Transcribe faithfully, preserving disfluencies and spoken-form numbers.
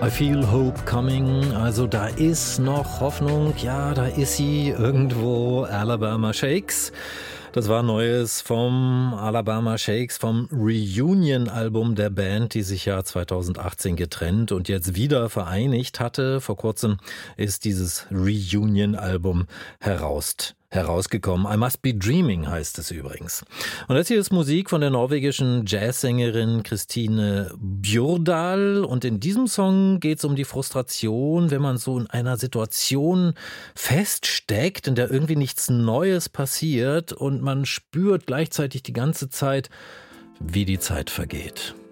I feel hope coming, also da ist noch Hoffnung, ja, da ist sie irgendwo, Alabama Shakes. Das war Neues vom Alabama Shakes, vom Reunion-Album der Band, die sich ja zweitausendachtzehn getrennt und jetzt wieder vereinigt hatte. Vor kurzem ist dieses Reunion-Album heraus. herausgekommen. I Must Be Dreaming heißt es übrigens. Und das hier ist Musik von der norwegischen Jazzsängerin Christine Bjørdal. Und in diesem Song geht es um die Frustration, wenn man so in einer Situation feststeckt, in der irgendwie nichts Neues passiert und man spürt gleichzeitig die ganze Zeit, wie die Zeit vergeht.